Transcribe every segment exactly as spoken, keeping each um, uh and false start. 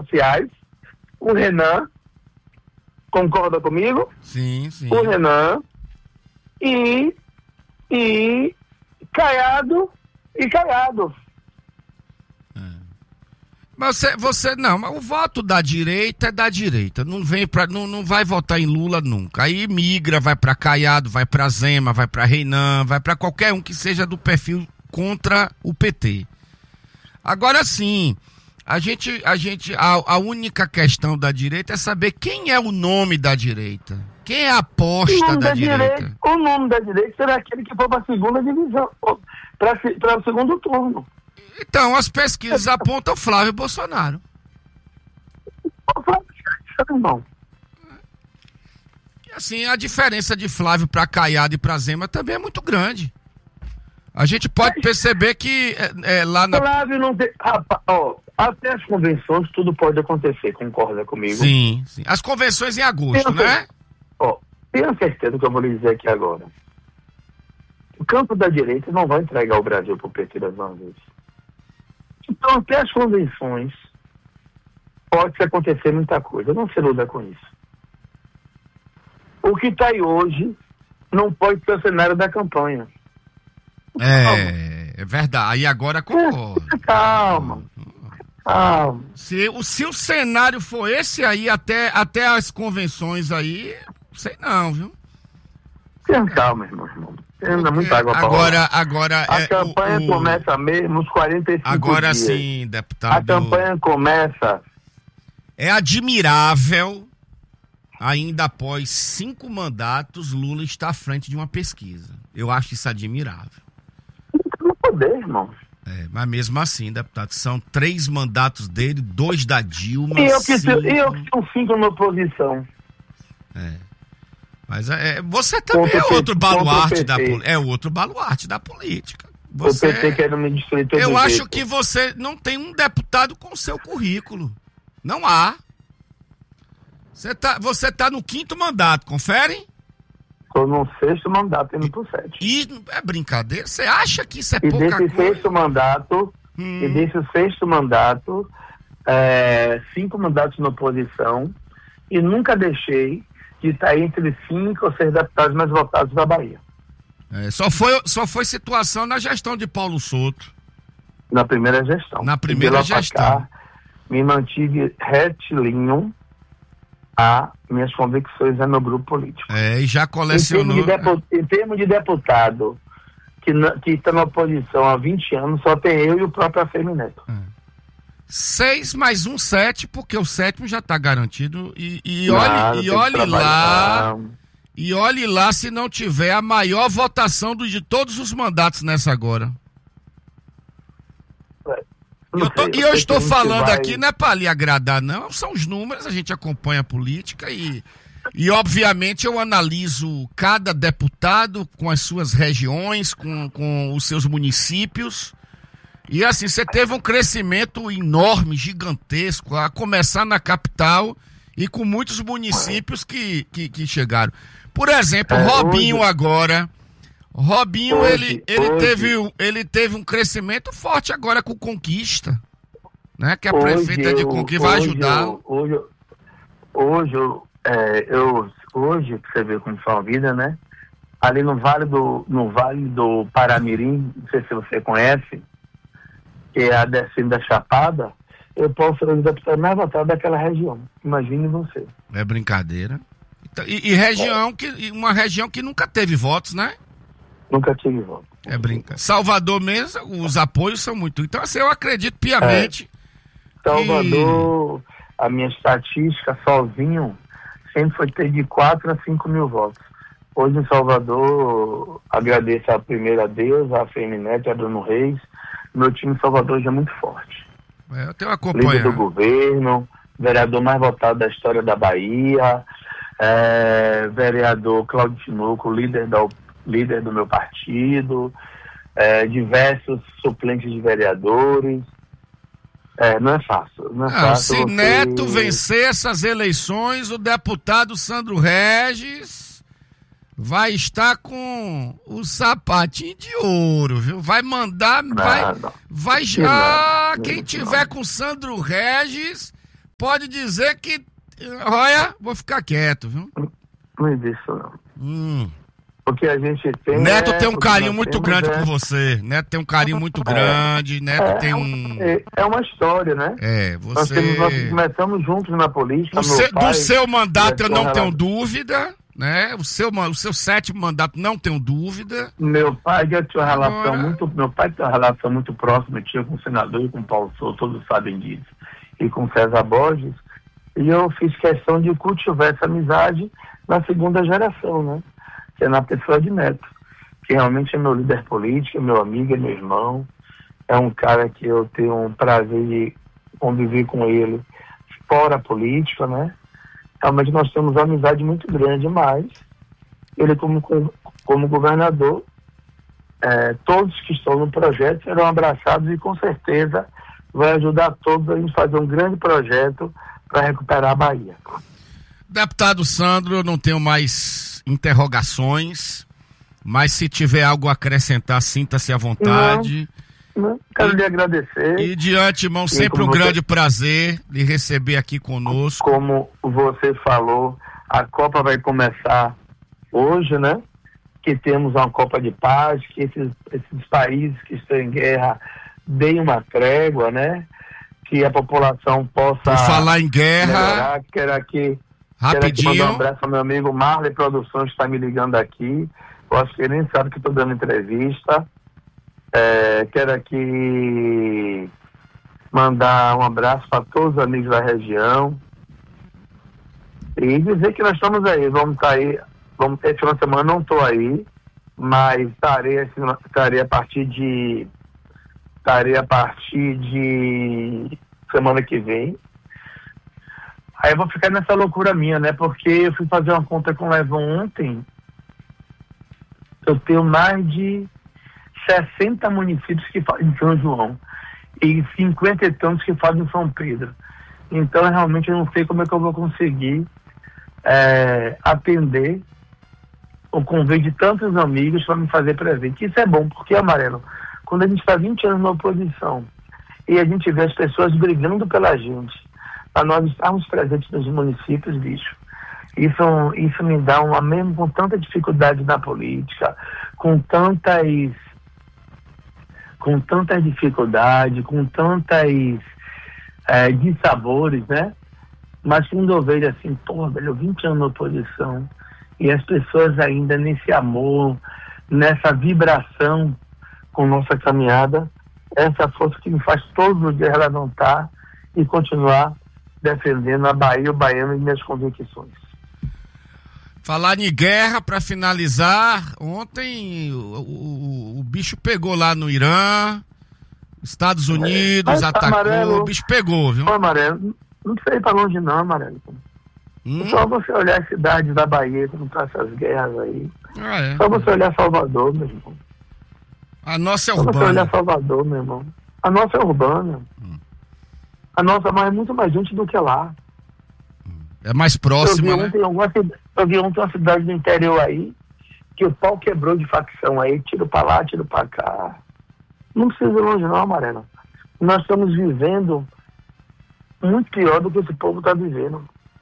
sociais, o Renan, concorda comigo? Sim, sim. O Renan e, e Caiado e Caiado. Mas você, você não, mas o voto da direita é da direita, não vem para não, não vai votar em Lula nunca. Aí migra, vai para Caiado, vai para Zema, vai para Renan, vai para qualquer um que seja do perfil contra o P T. Agora sim, a gente a gente a, a única questão da direita é saber quem é o nome da direita. Quem é a aposta da, da direita? direita? O nome da direita será aquele que for para a segunda divisão, para o segundo turno. Então, as pesquisas apontam Flávio Bolsonaro. Não. E assim, a diferença de Flávio para Caiado e para Zema também é muito grande. A gente pode perceber que é, é, lá na... Flávio não tem... Rapaz, ó, até as convenções tudo pode acontecer, concorda comigo? Sim, sim. As convenções em agosto, tenho, né? Ó, tenho certeza que eu vou lhe dizer aqui agora. O campo da direita não vai entregar o Brasil para o P T das uma vez. Então, até as convenções, pode acontecer muita coisa. Não se iluda com isso. O que está aí hoje não pode ser o cenário da campanha. É, é verdade. E agora concordo. É, calma. Calma. Se, o, se o cenário for esse aí, até, até as convenções aí, sei não, viu? Tenha calma, irmão. irmão. Ainda muita água para agora, agora A é, campanha o, o... começa mesmo nos quarenta e cinco agora dias. Agora sim, deputado. A campanha começa... É admirável, ainda após cinco mandatos, Lula está à frente de uma pesquisa. Eu acho isso admirável. Não poder, irmão. É, mas mesmo assim, deputado, são três mandatos dele, dois da Dilma. E eu que cinco... tenho cinco na oposição. É. Mas é, você também contra é outro P, baluarte da política. É outro baluarte da política. Você, o P T quer me destruir todo Eu jeito. acho que você não tem um deputado com seu currículo. Não há. Você tá, você tá no quinto mandato, confere? Estou no sexto mandato, indo pro sétimo. E é brincadeira? Você acha que isso é e pouca desse coisa? Sexto mandato, hum. E desse sexto mandato, é, cinco mandatos na oposição, e nunca deixei de estar entre cinco ou seis deputados mais votados da Bahia. É, só, foi, só foi situação na gestão de Paulo Souto. Na primeira gestão. Na primeira gestão. Cá, me mantive retilíneo a minhas convicções no meu grupo político. É, e já colecionou... Em termos de, depu... em termos de deputado que, na... que está na oposição há vinte anos, só tem eu e o próprio Afemi Neto. É. Seis mais um, sete, porque o sétimo já está garantido. E, e olhe, e olhe lá. E olhe lá se não tiver a maior votação do, de todos os mandatos nessa agora. É, eu tô, sei, e eu estou falando vai... aqui, não é para lhe agradar, não. São os números, a gente acompanha a política e, e obviamente, eu analiso cada deputado com as suas regiões, com, com os seus municípios. E assim, você teve um crescimento enorme, gigantesco, a começar na capital e com muitos municípios que, que, que chegaram. Por exemplo, é, Robinho hoje, agora, Robinho, hoje, ele, ele, hoje, teve, ele teve um crescimento forte agora com Conquista, né? Que a prefeita de Conquista vai ajudar. Hoje, hoje, é, eu, hoje, você vê como foi a vida, né? Ali no Vale do, no vale do Paramirim, não sei se você conhece, que é a descida da Chapada, eu posso ser o deputado mais votado daquela região. Imagine você. É brincadeira. E, e região, é. que, uma região que nunca teve votos, né? Nunca tive votos. É brincadeira. Salvador mesmo, os apoios são muito. Então, assim, eu acredito piamente. É. Salvador, que... a minha estatística sozinho sempre foi ter de quatro a cinco mil votos. Hoje em Salvador, agradeço a primeira a Deus, a Afemi Neto, a Bruno Reis. Meu time em Salvador já é muito forte. É, eu tenho acompanhado. Líder do governo, vereador mais votado da história da Bahia, é, vereador Cláudio Tinoco, líder, da, líder do meu partido, é, diversos suplentes de vereadores. É, não é fácil. Não é não, fácil se você... Neto vencer essas eleições, o deputado Sandro Regis vai estar com o sapatinho de ouro, viu? Vai mandar, não, vai, não. vai já, não, quem tiver não. com Sandro Regis, pode dizer que, olha, vou ficar quieto, viu? Não existe isso, não. Hum. Porque a gente tem... Neto é, tem um carinho nós muito temos, grande é, por você. Neto tem um carinho muito grande. Neto é, tem um... É, é uma história, né? É, Nós, você... temos, nós começamos juntos na política. O meu seu- pai do seu mandato eu começou não a tenho rela- dúvida, né? O seu, ma- o seu sétimo mandato não tenho dúvida. Meu pai já tinha uma relação Agora- muito... Meu pai tinha uma relação muito próxima, tinha com o senador e com o Paulo Souza, todos sabem disso. E com César Borges. E eu fiz questão de cultivar essa amizade na segunda geração, né? Que é na pessoa de Neto, que realmente é meu líder político, é meu amigo, é meu irmão. É um cara que eu tenho um prazer de conviver com ele fora a política, né? Realmente nós temos uma amizade muito grande, mas ele como, como governador, é, todos que estão no projeto serão abraçados e com certeza vai ajudar todos a gente fazer um grande projeto para recuperar a Bahia. Deputado Sandro, eu não tenho mais interrogações, mas se tiver algo a acrescentar, sinta-se à vontade. Não, quero E- lhe agradecer. E de antemão, sempre um como você- grande prazer lhe receber aqui conosco. Como você falou, a Copa vai começar hoje, né? Que temos uma Copa de Paz, que esses, esses países que estão em guerra deem uma trégua, né? Que a população possa Por falar em guerra, melhorar. Quero aqui, quero aqui mandar um rapidinho, abraço ao meu amigo Marley Produções, que está me ligando aqui. Eu acho que ele nem sabe que estou dando entrevista. É, quero aqui mandar um abraço para todos os amigos da região e dizer que nós estamos aí, vamos estar aí, vamos ter final de semana, não estou aí, mas estarei, assim, estarei a partir de estarei a partir de semana que vem. Aí eu vou ficar nessa loucura minha, né? Porque eu fui fazer uma conta com o Levon ontem, eu tenho mais de sessenta municípios que fazem São João e cinquenta e tantos que fazem São Pedro. Então, realmente, eu não sei como é que eu vou conseguir é, atender o convite de tantos amigos para me fazer presente. Isso é bom, porque, Amarelo, quando a gente está vinte anos na oposição e a gente vê as pessoas brigando pela gente, para nós estarmos presentes nos municípios, bicho, isso, isso me dá uma, mesmo com tanta dificuldade na política, com tantas com tantas dificuldades, com tantas é, dissabores, né? Mas quando eu vejo assim, pô, velho, vinte anos na oposição e as pessoas ainda nesse amor, nessa vibração com nossa caminhada, essa força que me faz todos os dias levantar e continuar defendendo a Bahia, o baiano e minhas convicções. falar em guerra, para finalizar, ontem o, o, o bicho pegou lá no Irã, Estados Unidos É, atacou, Amarelo, o bicho pegou, viu? Ô, Amarelo, não precisa ir para longe não, Amarelo. Hum? Só você olhar as cidades da Bahia, como estão essas guerras aí. Ah, é. Só você olhar Salvador, meu irmão. A nossa é Só você urbana. olhar Salvador, meu irmão. A nossa é urbana. Hum. A nossa mas é muito mais gente do que lá. É mais próxima, eu vi né? ontem, alguma, cida- eu vi ontem uma cidade do interior aí, que o pau quebrou de facção aí, tiro pra lá, tiro pra cá. Não precisa ir longe não, Amarelo. Nós estamos vivendo muito pior do que esse povo está vivendo.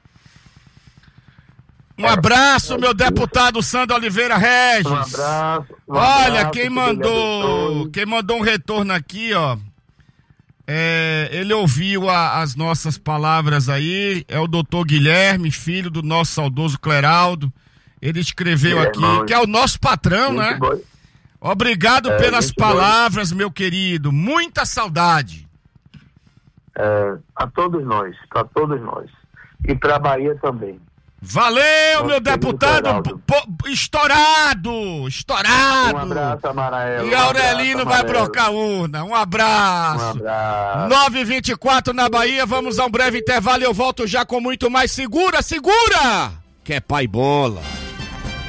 Um abraço, meu deputado Sandro Oliveira Regis. Um abraço. um Olha, abraço, quem que mandou, Deus abençoe. quem mandou um retorno aqui, ó, é, ele ouviu a- as nossas palavras aí, é o doutor Guilherme, filho do nosso saudoso Cleraldo. Ele escreveu aqui, Guilhermão, que é o nosso patrão, Gente né? boa. Obrigado É, pelas gente boa. palavras, meu querido. Muita saudade. É, a todos nós, para todos nós. E para a Bahia também. Valeu, Nosso meu querido deputado. Cleraldo. po- Estourado, estourado. Um abraço, Amarelo. E um Aurelino abraço, vai Amarelo. brocar urna. Um Um abraço. abraço. nove e vinte e quatro na Bahia, vamos a um breve intervalo e eu volto já com muito mais. Segura, segura! Que é pai bola.